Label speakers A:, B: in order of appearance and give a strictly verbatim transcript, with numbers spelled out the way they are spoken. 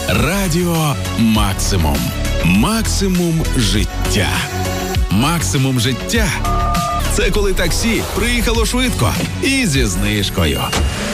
A: Радіо Максимум. Максимум життя. Максимум життя – це коли таксі приїхало швидко і зі знижкою.